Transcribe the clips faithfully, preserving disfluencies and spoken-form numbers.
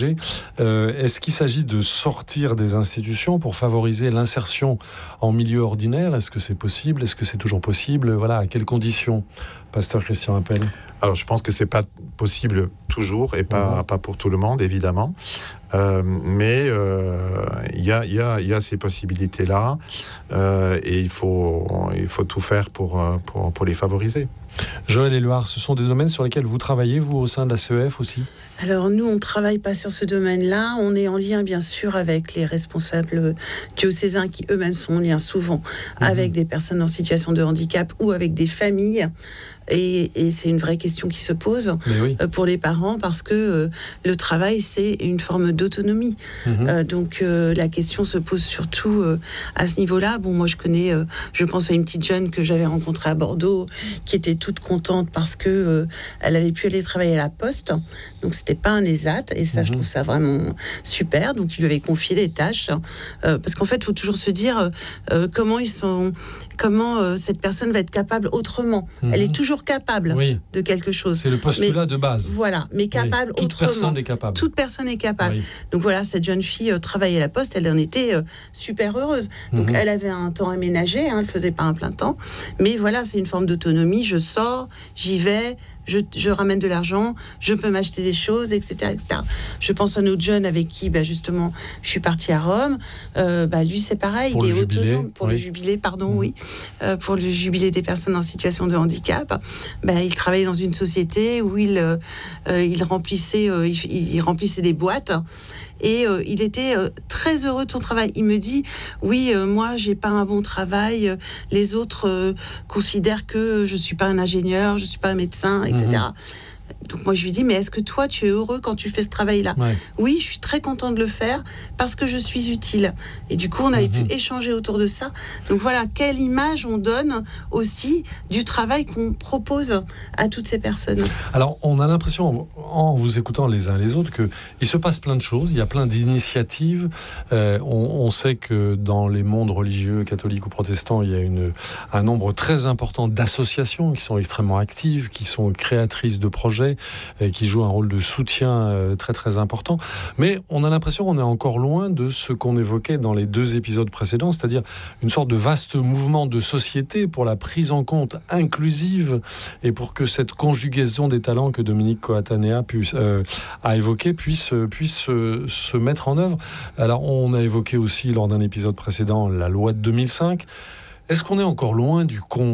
Euh, est-ce qu'il s'agit de sortir des institutions pour favoriser l'insertion en milieu ordinaire ? Est-ce que c'est possible ? Est-ce que c'est toujours possible ? Voilà, à quelles conditions, Pasteur Christian Appel ? Alors, je pense que c'est pas possible toujours et pas, mmh. pas pour tout le monde, évidemment. Euh, mais il euh, y, a, y, a, y a ces possibilités-là euh, et il faut, il faut tout faire pour, pour, pour les favoriser. Joëlle Éluard, ce sont des domaines sur lesquels vous travaillez, vous, au sein de la C E F aussi ? Alors, nous, on ne travaille pas sur ce domaine-là. On est en lien, bien sûr, avec les responsables diocésains qui eux-mêmes sont en lien souvent mmh. avec des personnes en situation de handicap ou avec des familles. Et, et c'est une vraie question qui se pose oui. euh, pour les parents parce que euh, le travail, c'est une forme d'autonomie. Mmh. Euh, donc, euh, la question se pose surtout euh, à ce niveau-là. Bon, moi, je connais, euh, je pense à une petite jeune que j'avais rencontrée à Bordeaux qui était toute contente parce que euh, elle avait pu aller travailler à la Poste. Donc, c'était pas un ESAT. Et ça, mmh. je trouve ça vraiment super. Donc, il lui avait confié des tâches. Euh, parce qu'en fait, il faut toujours se dire euh, comment ils sont... comment euh, cette personne va être capable autrement. Mmh. Elle est toujours capable oui. de quelque chose. C'est le postulat mais, de base. Voilà, mais capable oui. Toute autrement. Toute personne est capable. Toute personne est capable. Oui. Donc voilà, cette jeune fille euh, travaillait à la Poste, elle en était euh, super heureuse. Donc mmh. elle avait un temps aménagé, hein, elle ne faisait pas un plein temps. Mais voilà, c'est une forme d'autonomie. Je sors, j'y vais, je, je ramène de l'argent, je peux m'acheter des choses, et cetera, et cetera. Je pense à notre jeune avec qui, bah, justement, je suis partie à Rome. Euh, bah, lui, c'est pareil, pour il est jubilé, autonome. Pour oui. le jubilé, pardon, mmh. oui. Euh, pour le jubilé des personnes en situation de handicap. Bah, il travaillait dans une société où il, euh, il, remplissait, euh, il, il remplissait des boîtes. Et euh, il était euh, très heureux de son travail. Il me dit, oui, euh, moi, j'ai pas un bon travail. Les autres euh, considèrent que je suis pas un ingénieur, je suis pas un médecin, et cetera. Mmh. Donc moi je lui dis, mais est-ce que toi tu es heureux quand tu fais ce travail-là ? Ouais. Oui, je suis très contente de le faire parce que je suis utile. Et du coup on avait mmh. pu échanger autour de ça. Donc voilà, quelle image on donne aussi du travail qu'on propose à toutes ces personnes. Alors on a l'impression en vous écoutant les uns les autres qu'il se passe plein de choses, il y a plein d'initiatives. Euh, on, on sait que dans les mondes religieux, catholiques ou protestants, il y a une, un nombre très important d'associations qui sont extrêmement actives, qui sont créatrices de projets, qui joue un rôle de soutien très très important. Mais on a l'impression qu'on est encore loin de ce qu'on évoquait dans les deux épisodes précédents, c'est-à-dire une sorte de vaste mouvement de société pour la prise en compte inclusive et pour que cette conjugaison des talents que Dominique Coatanea puisse, euh, a évoqué puisse, puisse euh, se mettre en œuvre. Alors on a évoqué aussi lors d'un épisode précédent la loi de deux mille cinq. Est-ce qu'on est encore loin du compte ?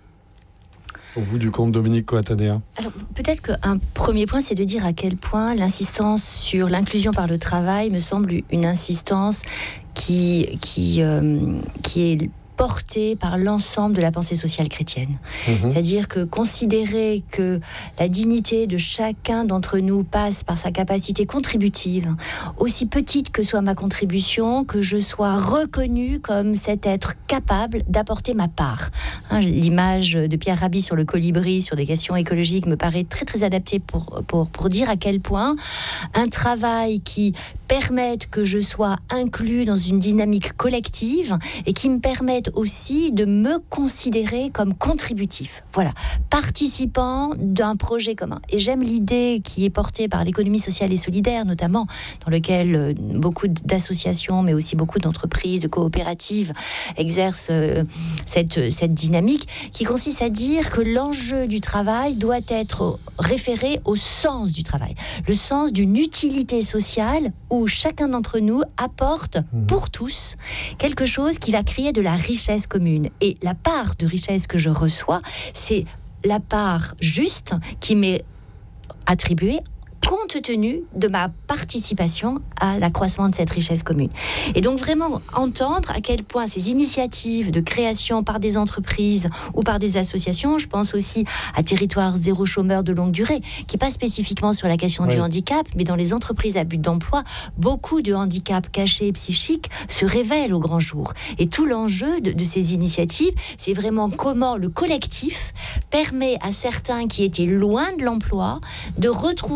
Au bout du compte, Dominique Coatanea. Alors, peut-être qu'un premier point, c'est de dire à quel point l'insistance sur l'inclusion par le travail me semble une insistance qui, qui, euh, qui est portée par l'ensemble de la pensée sociale chrétienne. Mmh. C'est-à-dire que considérer que la dignité de chacun d'entre nous passe par sa capacité contributive, aussi petite que soit ma contribution, que je sois reconnue comme cet être capable d'apporter ma part. Hein, l'image de Pierre Rabhi sur le colibri, sur des questions écologiques, me paraît très très adaptée pour, pour, pour dire à quel point un travail qui permette que je sois inclus dans une dynamique collective et qui me permette aussi de me considérer comme contributif, voilà, participant d'un projet commun. Et j'aime l'idée qui est portée par l'économie sociale et solidaire, notamment, dans lequel euh, beaucoup d'associations, mais aussi beaucoup d'entreprises, de coopératives exercent euh, cette, cette dynamique, qui consiste à dire que l'enjeu du travail doit être référé au sens du travail, le sens d'une utilité sociale où chacun d'entre nous apporte pour tous quelque chose qui va créer de la richesse commune. Et la part de richesse que je reçois, c'est la part juste qui m'est attribuée compte tenu de ma participation à l'accroissement de cette richesse commune. Et donc vraiment entendre à quel point ces initiatives de création par des entreprises ou par des associations, je pense aussi à Territoire zéro chômeur de longue durée, qui n'est pas spécifiquement sur la question oui. du handicap, mais dans les entreprises à but d'emploi, beaucoup de handicaps cachés et psychiques se révèlent au grand jour. Et tout l'enjeu de, de ces initiatives, c'est vraiment comment le collectif permet à certains qui étaient loin de l'emploi de retrouver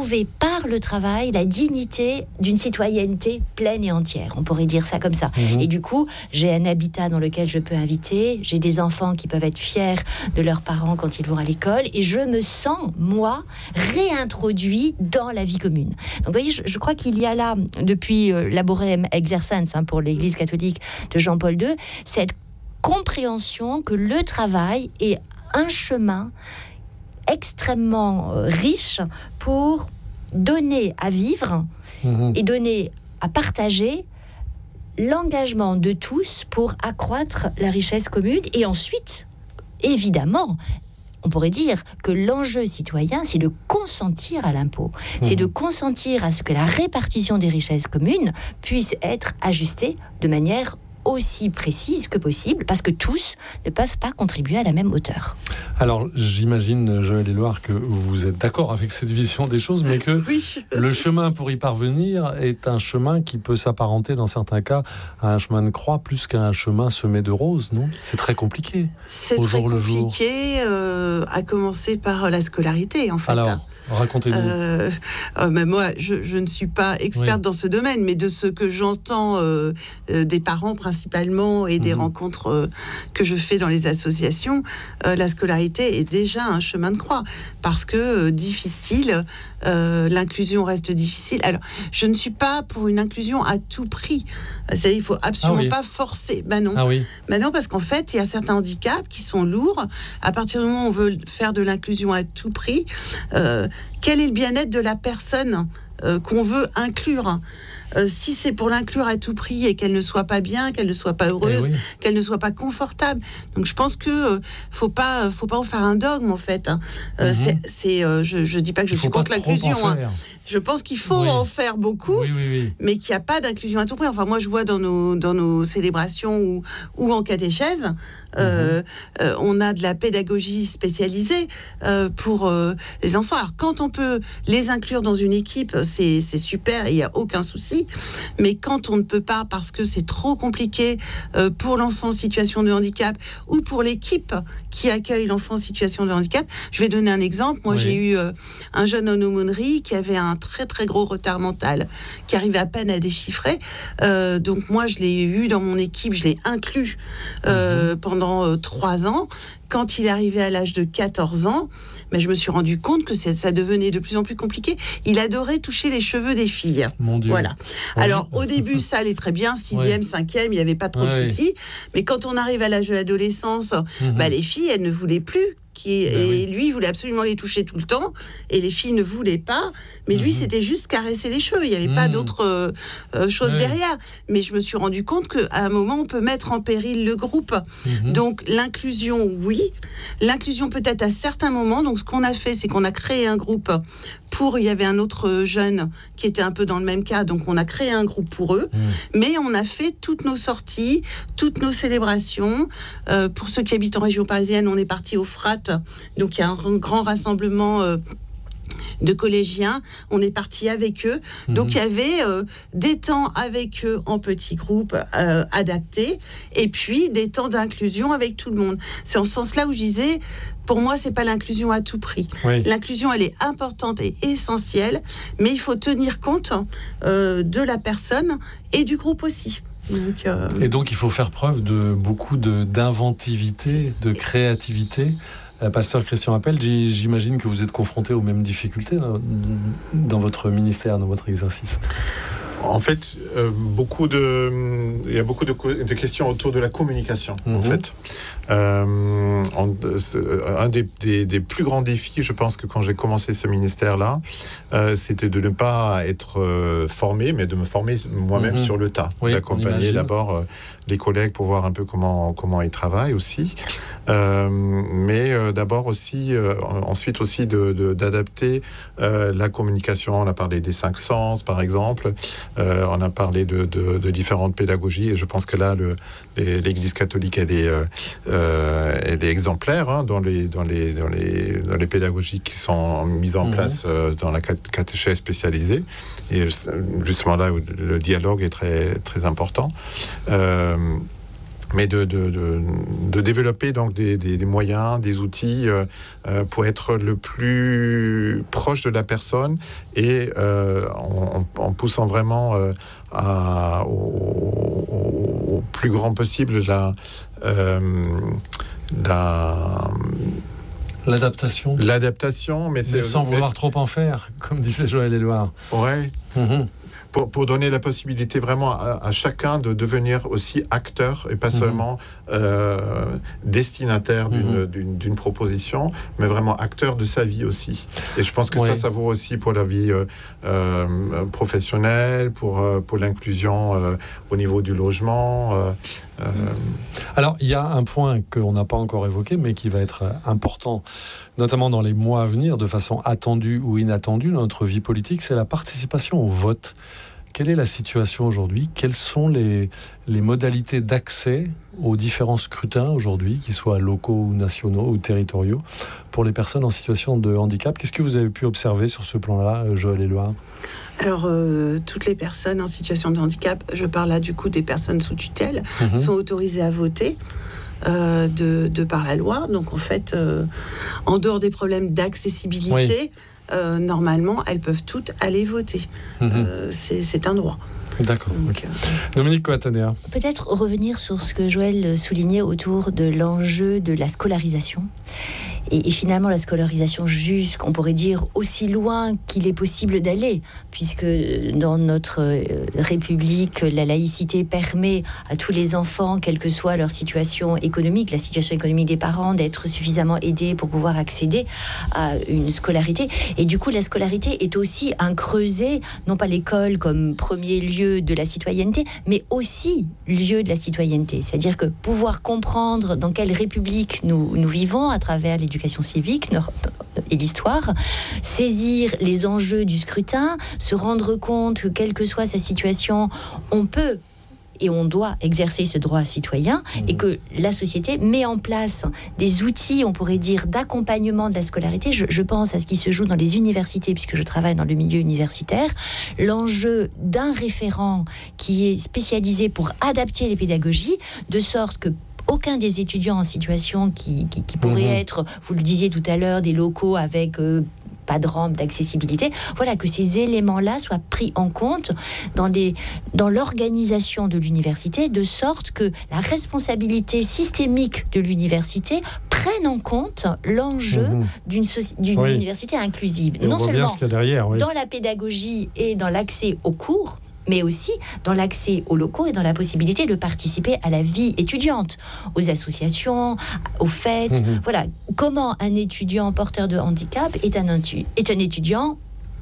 par le travail la dignité d'une citoyenneté pleine et entière. On pourrait dire ça comme ça. Mmh. Et du coup, j'ai un habitat dans lequel je peux inviter, j'ai des enfants qui peuvent être fiers de leurs parents quand ils vont à l'école, et je me sens, moi, réintroduit dans la vie commune. Donc, vous voyez, je, je crois qu'il y a là, depuis euh, Laborem Exercens, hein, pour l'Église catholique de Jean-Paul deux, cette compréhension que le travail est un chemin extrêmement euh, riche pour donner à vivre mmh. et donner à partager l'engagement de tous pour accroître la richesse commune. Et ensuite, évidemment, on pourrait dire que l'enjeu citoyen, c'est de consentir à l'impôt. Mmh. C'est de consentir à ce que la répartition des richesses communes puisse être ajustée de manière aussi précise que possible, parce que tous ne peuvent pas contribuer à la même hauteur. Alors, j'imagine, Joëlle Éluard, que vous êtes d'accord avec cette vision des choses, mais que oui. le chemin pour y parvenir est un chemin qui peut s'apparenter, dans certains cas, à un chemin de croix plus qu'à un chemin semé de roses, non ? C'est très compliqué. C'est très compliqué, euh, à commencer par la scolarité, en fait. Alors, racontez-nous. Euh, euh, mais moi, je, je ne suis pas experte oui. dans ce domaine, mais de ce que j'entends euh, euh, des parents principalement et des mmh. rencontres euh, que je fais dans les associations, euh, la scolarité est déjà un chemin de croix parce que euh, difficile, euh, l'inclusion reste difficile. Alors, je ne suis pas pour une inclusion à tout prix. C'est-à-dire, il faut absolument ah oui. pas forcer. Ben non. Ah oui. Ben non, parce qu'en fait, il y a certains handicaps qui sont lourds. À partir du moment où on veut faire de l'inclusion à tout prix, euh, quel est le bien-être de la personne euh, qu'on veut inclure ? Euh, si c'est pour l'inclure à tout prix et qu'elle ne soit pas bien, qu'elle ne soit pas heureuse, eh oui. qu'elle ne soit pas confortable. Donc je pense que euh, faut pas, faut pas en faire un dogme en fait. Hein. Euh, mm-hmm. C'est, c'est euh, je, je dis pas que je suis contre l'inclusion. Hein. Je pense qu'il faut oui. en faire beaucoup, oui, oui, oui. mais qu'il n'y a pas d'inclusion à tout prix. Enfin moi je vois dans nos dans nos célébrations ou ou en catéchèse, euh, mm-hmm. euh, on a de la pédagogie spécialisée euh, pour euh, les enfants. Alors quand on peut les inclure dans une équipe, c'est c'est super, il y a aucun souci. Mais quand on ne peut pas parce que c'est trop compliqué euh, pour l'enfant en situation de handicap ou pour l'équipe qui accueille l'enfant en situation de handicap, je vais donner un exemple. Moi, oui. j'ai eu euh, un jeune en aumônerie qui avait un très très gros retard mental, qui arrivait à peine à déchiffrer. Euh, donc moi, je l'ai eu dans mon équipe, je l'ai inclus euh, mm-hmm. pendant euh, trois ans. Quand il est arrivé à l'âge de quatorze ans, mais je me suis rendu compte que ça, ça devenait de plus en plus compliqué. Il adorait toucher les cheveux des filles. Mon Dieu. Voilà. Alors, au début, ça allait très bien. Sixième, oui. cinquième, il n'y avait pas trop ouais, de soucis. Oui. Mais quand on arrive à l'âge de l'adolescence, mm-hmm. bah, les filles, elles ne voulaient plus. Qui, ben et oui. lui, il voulait absolument les toucher tout le temps. Et les filles ne voulaient pas. Mais lui, mm-hmm. c'était juste caresser les cheveux. Il n'y avait mm-hmm. pas d'autres euh, choses ouais. derrière. Mais je me suis rendu compte qu'à un moment, on peut mettre en péril le groupe. Mm-hmm. Donc, l'inclusion, oui. L'inclusion peut-être à certains moments. Donc, ce qu'on a fait, c'est qu'on a créé un groupe pour... Il y avait un autre jeune qui était un peu dans le même cas. Donc, on a créé un groupe pour eux. Mm. Mais on a fait toutes nos sorties, toutes nos célébrations. Euh, pour ceux qui habitent en région parisienne, on est parti au Frat. Donc, il y a un grand rassemblement euh, de collégiens. On est parti avec eux. Mmh. Donc, il y avait euh, des temps avec eux en petits groupes euh, adaptés et puis des temps d'inclusion avec tout le monde. C'est en ce sens-là où je disais, pour moi, c'est pas l'inclusion à tout prix. Oui. L'inclusion, elle est importante et essentielle, mais il faut tenir compte euh, de la personne et du groupe aussi. Donc, euh... Et donc, il faut faire preuve de beaucoup de, d'inventivité, de créativité. Pasteur Christian Appel, j'imagine que vous êtes confronté aux mêmes difficultés dans, dans votre ministère, dans votre exercice. En fait, euh, beaucoup de, il y a beaucoup de, de questions autour de la communication. Mm-hmm. En fait, euh, en, un des, des, des plus grands défis, je pense que quand j'ai commencé ce ministère-là, euh, c'était de ne pas être euh, formé, mais de me former moi-même mm-hmm. sur le tas, oui, d'accompagner d'abord euh, les collègues pour voir un peu comment comment ils travaillent aussi, euh, mais euh, d'abord aussi, euh, ensuite aussi de, de, d'adapter euh, la communication. On a parlé des cinq sens, par exemple. Euh, on a parlé de, de, de différentes pédagogies et je pense que là, le, les, l'Église catholique, elle est, euh, elle est exemplaire hein, dans, les, dans, les, dans, les, dans les pédagogies qui sont mises en mmh. place euh, dans la catéchèse spécialisée. Et justement là, où le dialogue est très, très important. Euh, mais de, de, de, de développer donc des, des, des moyens, des outils euh, euh, pour être le plus proche de la personne et euh, en, en poussant vraiment euh, à, au, au plus grand possible la, euh, la l'adaptation. L'adaptation, mais, c'est, mais sans vouloir mais... trop en faire, comme disait Joël Éluard. Ouais. Mmh. Pour, pour donner la possibilité vraiment à, à chacun de devenir aussi acteur et pas mmh. seulement euh, destinataire d'une, mmh. d'une, d'une proposition, mais vraiment acteur de sa vie aussi. Et je pense que oui. ça, ça vaut aussi pour la vie euh, euh, professionnelle, pour, euh, pour l'inclusion euh, au niveau du logement. Euh, euh... Alors, il y a un point qu'on n'a pas encore évoqué, mais qui va être important, notamment dans les mois à venir, de façon attendue ou inattendue dans notre vie politique, c'est la participation au vote. Quelle est la situation aujourd'hui ? Quelles sont les, les modalités d'accès aux différents scrutins aujourd'hui, qu'ils soient locaux ou nationaux ou territoriaux, pour les personnes en situation de handicap ? Qu'est-ce que vous avez pu observer sur ce plan-là, Joël Éluard ? Alors, euh, toutes les personnes en situation de handicap, je parle là du coup des personnes sous tutelle, mmh. sont autorisées à voter. Euh, de, de par la loi. Donc en fait, euh, en dehors des problèmes d'accessibilité, oui. euh, normalement, elles peuvent toutes aller voter. Mmh. Euh, c'est, c'est un droit. D'accord. Donc, okay. euh... Dominique Coatanea. Peut-être revenir sur ce que Joël soulignait autour de l'enjeu de la scolarisation. Et, et finalement, la scolarisation jusqu'on pourrait dire aussi loin qu'il est possible d'aller, puisque dans notre euh, République, la laïcité permet à tous les enfants, quelle que soit leur situation économique, la situation économique des parents, d'être suffisamment aidés pour pouvoir accéder à une scolarité. Et du coup, la scolarité est aussi un creuset, non pas l'école comme premier lieu de la citoyenneté, mais aussi lieu de la citoyenneté. C'est-à-dire que pouvoir comprendre dans quelle République nous, nous vivons à travers l'éducation civique et l'histoire, saisir les enjeux du scrutin, se rendre compte que quelle que soit sa situation, on peut et on doit exercer ce droit citoyen mmh. et que la société met en place des outils, on pourrait dire, d'accompagnement de la scolarité. Je, je pense à ce qui se joue dans les universités, puisque je travaille dans le milieu universitaire. L'enjeu d'un référent qui est spécialisé pour adapter les pédagogies, de sorte que aucun des étudiants en situation qui, qui, qui pourrait mmh. être, vous le disiez tout à l'heure, des locaux avec... Euh, pas de rampe d'accessibilité, voilà, que ces éléments-là soient pris en compte dans, les, dans l'organisation de l'université, de sorte que la responsabilité systémique de l'université prenne en compte l'enjeu mmh. d'une, soci- d'une oui. université inclusive. Et non seulement derrière, oui. dans la pédagogie et dans l'accès aux cours, mais aussi dans l'accès aux locaux et dans la possibilité de participer à la vie étudiante, aux associations, aux fêtes. Mmh. Voilà, comment un étudiant porteur de handicap est un, est un étudiant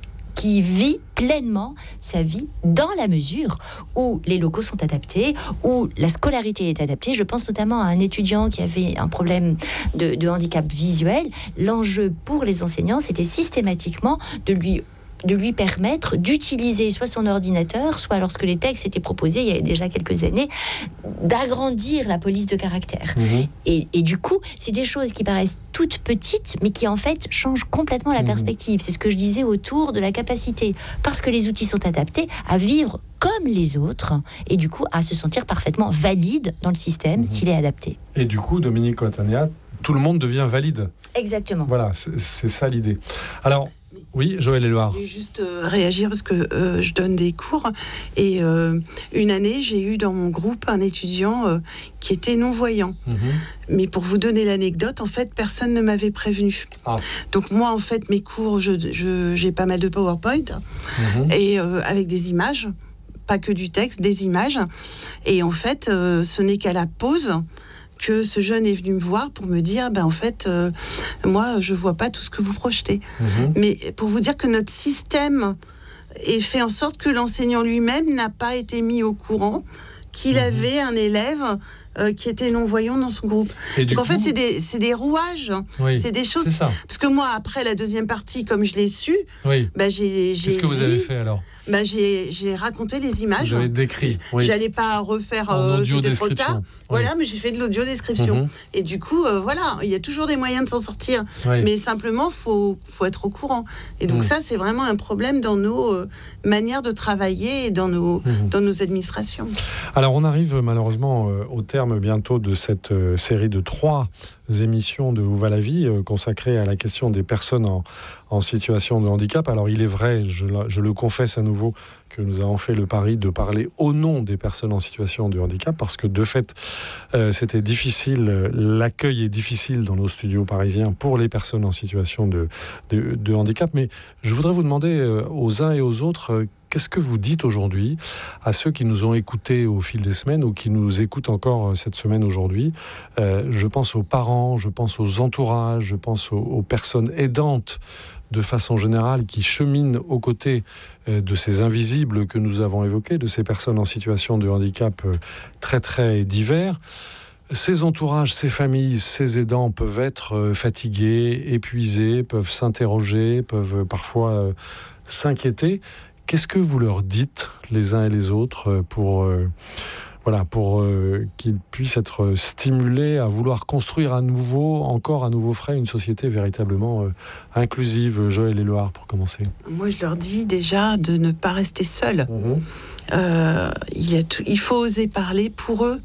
qui vit pleinement sa vie dans la mesure où les locaux sont adaptés, où la scolarité est adaptée. Je pense notamment à un étudiant qui avait un problème de, de handicap visuel. L'enjeu pour les enseignants, c'était systématiquement de lui de lui permettre d'utiliser soit son ordinateur, soit lorsque les textes étaient proposés il y a déjà quelques années, d'agrandir la police de caractère. Mmh. Et, et du coup, c'est des choses qui paraissent toutes petites, mais qui en fait changent complètement la mmh. perspective. C'est ce que je disais autour de la capacité, parce que les outils sont adaptés, à vivre comme les autres, et du coup à se sentir parfaitement valide dans le système mmh. s'il est adapté. Et du coup, Dominique Coatanea, tout le monde devient valide. Exactement. Voilà, c'est, c'est ça l'idée. Alors, oui, Joël Éluard. Je voulais juste euh, réagir parce que euh, je donne des cours et euh, une année, j'ai eu dans mon groupe un étudiant euh, qui était non-voyant. Mmh. Mais pour vous donner l'anecdote, en fait, personne ne m'avait prévenu. Ah. Donc moi, en fait, mes cours, je, je, j'ai pas mal de PowerPoint mmh. et euh, avec des images, pas que du texte, des images. Et en fait, euh, ce n'est qu'à la pause que ce jeune est venu me voir pour me dire, ben en fait, euh, moi, je vois pas tout ce que vous projetez. Mmh. Mais pour vous dire que notre système est fait en sorte que l'enseignant lui-même n'a pas été mis au courant qu'il mmh. avait un élève euh, qui était non-voyant dans son groupe. Et donc en coup, fait, c'est des, c'est des rouages, oui, c'est des choses... C'est parce que moi, après la deuxième partie, comme je l'ai su, oui. ben j'ai, j'ai Qu'est-ce que dit, vous avez fait alors ? bah, j'ai, j'ai raconté les images. Vous avez décrit. Oui. J'allais pas refaire. En Euh, audio c'était trop description. tard. Oui. Voilà, mais j'ai fait de l'audio description. Mhm. Et du coup, euh, voilà, il y a toujours des moyens de s'en sortir. Oui. Mais simplement, faut faut être au courant. Et donc Mhm. ça, c'est vraiment un problème dans nos euh, manières de travailler et dans nos Mhm. dans nos administrations. Alors, on arrive malheureusement euh, au terme bientôt de cette euh, série de trois émissions de Où va la vie euh, consacrées à la question des personnes en, en situation de handicap. Alors, il est vrai, je, la- je le confesse à nouveau, que nous avons fait le pari de parler au nom des personnes en situation de handicap, parce que de fait, euh, c'était difficile, euh, l'accueil est difficile dans nos studios parisiens pour les personnes en situation de, de, de handicap. Mais je voudrais vous demander euh, aux uns et aux autres, euh, qu'est-ce que vous dites aujourd'hui à ceux qui nous ont écoutés au fil des semaines ou qui nous écoutent encore cette semaine aujourd'hui? euh, Je pense aux parents, je pense aux entourages, je pense aux, aux personnes aidantes de façon générale qui cheminent aux côtés euh, de ces invisibles que nous avons évoqués, de ces personnes en situation de handicap euh, très très divers. Ces entourages, ces familles, ces aidants peuvent être euh, fatigués, épuisés, peuvent s'interroger, peuvent euh, parfois euh, s'inquiéter. Qu'est-ce que vous leur dites les uns et les autres pour, euh, voilà, pour euh, qu'ils puissent être stimulés à vouloir construire à nouveau, encore à nouveau frais, une société véritablement euh, inclusive? Joël Éluard, pour commencer. Moi, je leur dis déjà de ne pas rester seuls. Mmh. Euh, il, y a tout, il faut oser parler pour eux,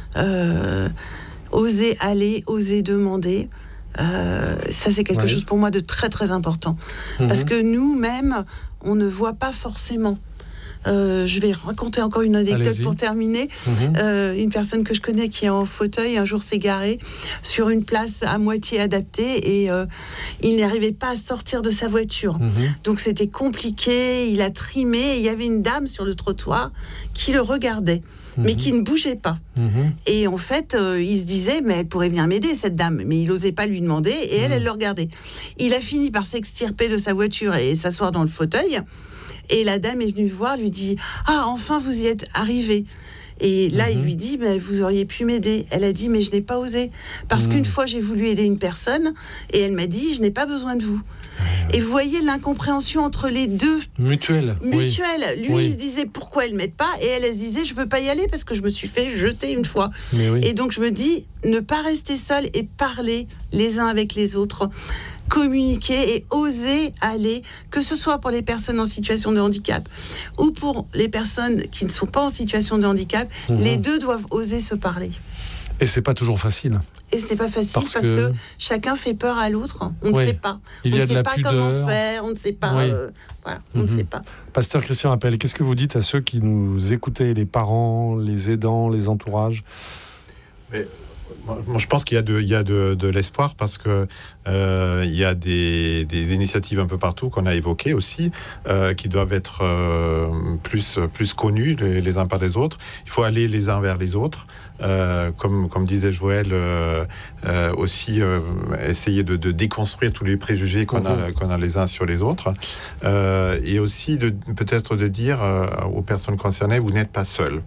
euh, oser aller, oser demander. Euh, ça, c'est quelque Ouais. chose pour moi de très très important. Mmh. Parce que nous-mêmes, on ne voit pas forcément. Euh, je vais raconter encore une anecdote Allez-y. pour terminer. Mmh. Euh, une personne que je connais qui est en fauteuil, un jour s'est garé sur une place à moitié adaptée et euh, il n'arrivait pas à sortir de sa voiture. Mmh. Donc c'était compliqué, il a trimé et il y avait une dame sur le trottoir qui le regardait, mais Mmh. qui ne bougeait pas. Mmh. Et en fait, euh, il se disait, mais elle pourrait bien m'aider, cette dame. Mais il n'osait pas lui demander, et elle, Mmh. elle le regardait. Il a fini par s'extirper de sa voiture et s'asseoir dans le fauteuil. Et la dame est venue le voir, lui dit, ah, enfin, vous y êtes arrivé. Et là, Mmh. il lui dit, mais vous auriez pu m'aider. Elle a dit, mais je n'ai pas osé. Parce Mmh. qu'une fois, j'ai voulu aider une personne, et elle m'a dit, je n'ai pas besoin de vous. Et vous voyez l'incompréhension entre les deux. Mutuelle. Oui. Mutuelle. Lui, Oui. il se disait pourquoi elle m'aide pas, et elle, elle se disait je veux pas y aller parce que je me suis fait jeter une fois. Mais oui. Et donc je me dis ne pas rester seul et parler les uns avec les autres, communiquer et oser aller, que ce soit pour les personnes en situation de handicap ou pour les personnes qui ne sont pas en situation de handicap, Mmh. les deux doivent oser se parler. Et c'est pas toujours facile. Et ce n'est pas facile Parce parce, que- que... chacun fait peur à l'autre. On Oui. ne sait pas. Il on y a ne de sait la pas pudeur. comment faire. On ne sait pas. Oui. euh, voilà, on ne Mhm. sait pas. Pasteur Christian Appel, qu'est-ce que vous dites à ceux qui nous écoutaient, les parents, les aidants, les entourages? Mais, moi, moi, je pense qu'il y a de, il y a de, de l'espoir parce que euh, il y a des, des initiatives un peu partout qu'on a évoquées aussi, euh, qui doivent être euh, plus, plus connues les, les uns par les autres. Il faut aller les uns vers les autres. Euh, comme, comme disait Joël, euh, euh, aussi euh, essayer de, de déconstruire tous les préjugés qu'on a, qu'on a les uns sur les autres. Euh, et aussi de, peut-être de dire euh, aux personnes concernées, vous n'êtes pas seuls.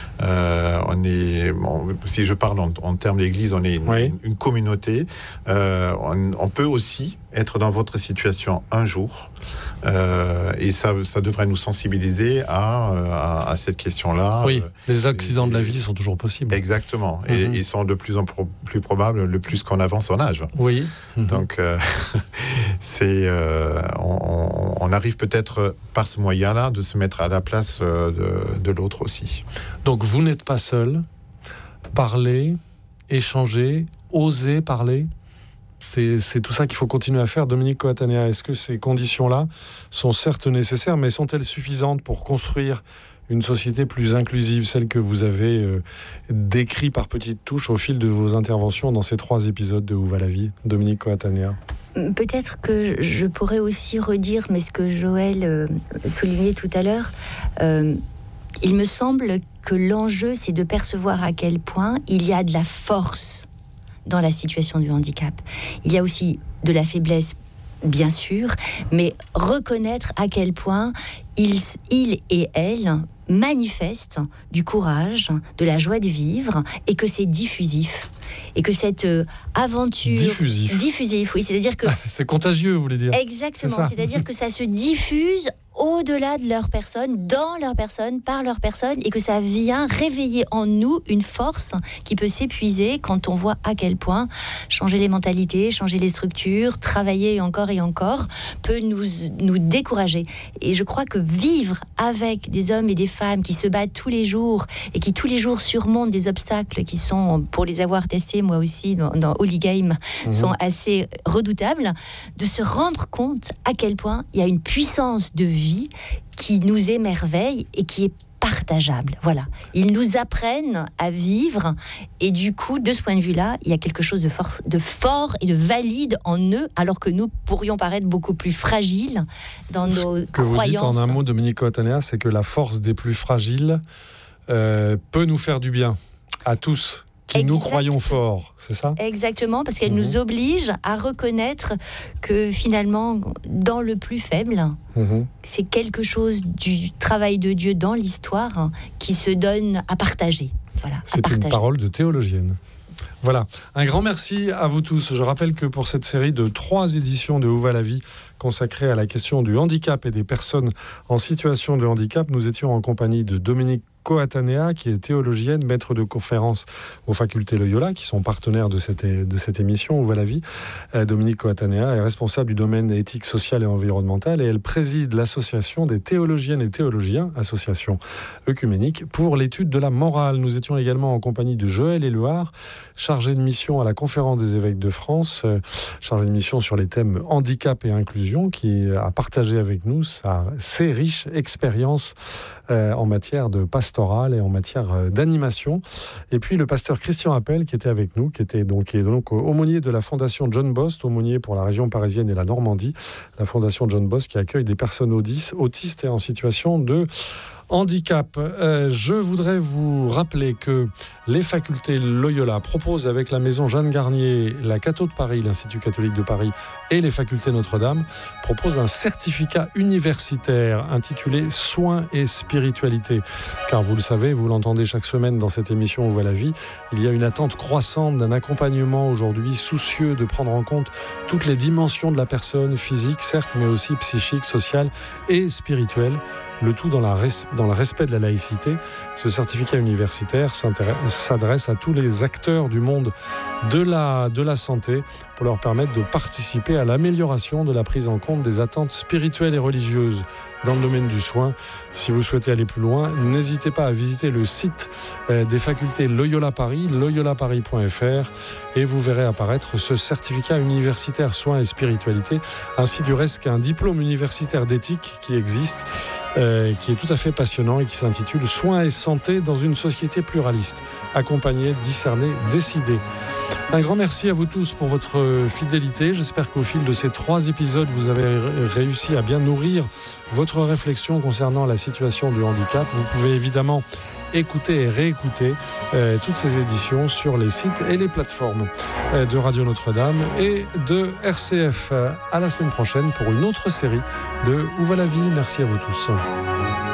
Euh, on est, bon, si je parle en, en termes d'église, on est une, Oui. une communauté. Euh, on, on peut aussi être dans votre situation un jour, euh, et ça, ça devrait nous sensibiliser à, à, à cette question-là. Oui, Euh, les accidents de la et- vie sont toujours possibles. Exactement, et Mhm. ils sont de plus en pro- plus probables le plus qu'on avance en âge. Oui. Mhm. Donc, euh, c'est, euh, on, on arrive peut-être par ce moyen-là de se mettre à la place euh, de, de l'autre aussi. Donc vous n'êtes pas seul. Parler, échanger, oser parler. C'est, c'est tout ça qu'il faut continuer à faire. Dominique Coatanea, est-ce que ces conditions-là sont certes nécessaires, mais sont-elles suffisantes pour construire une société plus inclusive, celle que vous avez euh, décrite par petites touches au fil de vos interventions dans ces trois épisodes de Où va la vie? Dominique Coatanea. Peut-être que je pourrais aussi redire, mais ce que Joël euh, soulignait tout à l'heure, euh, il me semble que l'enjeu, c'est de percevoir à quel point il y a de la force dans la situation du handicap. Il y a aussi de la faiblesse, bien sûr, mais reconnaître à quel point il, il et elle manifestent du courage, de la joie de vivre, et que c'est diffusif. Et que cette euh, aventure... Diffusif. Diffusif, oui, c'est-à-dire que... C'est contagieux, vous voulez dire? Exactement, C'est ça. c'est-à-dire que ça se diffuse au-delà de leur personne, dans leur personne, par leur personne, et que ça vient réveiller en nous une force qui peut s'épuiser quand on voit à quel point changer les mentalités, changer les structures, travailler encore et encore peut nous, nous décourager. Et je crois que vivre avec des hommes et des femmes qui se battent tous les jours et qui tous les jours surmontent des obstacles qui sont, pour les avoir testés moi aussi dans, dans Holy Game, mmh. sont assez redoutables, de se rendre compte à quel point il y a une puissance de vie qui nous émerveille et qui est partageable. Voilà. Ils nous apprennent à vivre et du coup, de ce point de vue-là, il y a quelque chose de fort, de fort et de valide en eux, alors que nous pourrions paraître beaucoup plus fragiles dans nos ce que croyances. Vous dites en un mot, Dominique Coatanea, c'est que la force des plus fragiles euh, peut nous faire du bien à tous. Qui Exactement. Nous croyons fort, c'est ça ? Exactement, parce qu'elle mmh. nous oblige à reconnaître que finalement, dans le plus faible, mmh. c'est quelque chose du travail de Dieu dans l'histoire qui se donne à partager. Voilà, c'est à partager. Une parole de théologienne. Voilà, un grand merci à vous tous. Je rappelle que pour cette série de trois éditions de Où va la vie consacrée à la question du handicap et des personnes en situation de handicap, nous étions en compagnie de Dominique Coatanea, qui est théologienne, maître de conférences aux facultés Loyola, qui sont partenaires de cette, de cette émission Où va la vie. Euh, Dominique Coatanea est responsable du domaine éthique, sociale et environnementale et elle préside l'association des théologiennes et théologiens, association œcuménique, pour l'étude de la morale. Nous étions également en compagnie de Joël Éluard, chargé de mission à la Conférence des évêques de France, euh, chargé de mission sur les thèmes handicap et inclusion, qui a partagé avec nous sa, ses riches expériences euh, en matière de pastoral et en matière d'animation. Et puis le pasteur Christian Appel qui était avec nous, qui était donc, qui est donc aumônier de la fondation John Bost, aumônier pour la région parisienne et la Normandie, la fondation John Bost qui accueille des personnes autistes et en situation de handicap. Euh, je voudrais vous rappeler que les facultés Loyola proposent avec la maison Jeanne Garnier, la Catho de Paris, l'Institut catholique de Paris et les facultés Notre-Dame proposent un certificat universitaire intitulé Soins et spiritualité. Car vous le savez, vous l'entendez chaque semaine dans cette émission Où va la vie, il y a une attente croissante d'un accompagnement aujourd'hui soucieux de prendre en compte toutes les dimensions de la personne, physique certes, mais aussi psychique, sociale et spirituelle. Le tout dans, la res- dans le respect de la laïcité. Ce certificat universitaire s'adresse à tous les acteurs du monde de la, de la santé pour leur permettre de participer à l'amélioration de la prise en compte des attentes spirituelles et religieuses dans le domaine du soin. Si vous souhaitez aller plus loin, n'hésitez pas à visiter le site euh, des facultés Loyola Paris, loyola paris point f r, et vous verrez apparaître ce certificat universitaire soins et spiritualité, ainsi du reste qu'un diplôme universitaire d'éthique qui existe, euh, qui est tout à fait passionnant et qui s'intitule Soins et santé dans une société pluraliste. Accompagner, discerner, décider. Un grand merci à vous tous pour votre fidélité. J'espère qu'au fil de ces trois épisodes, vous avez réussi à bien nourrir votre réflexion concernant la situation du handicap. Vous pouvez évidemment écouter et réécouter euh, toutes ces éditions sur les sites et les plateformes euh, de Radio Notre-Dame et de R C F. À la semaine prochaine pour une autre série de Où va la vie. Merci à vous tous.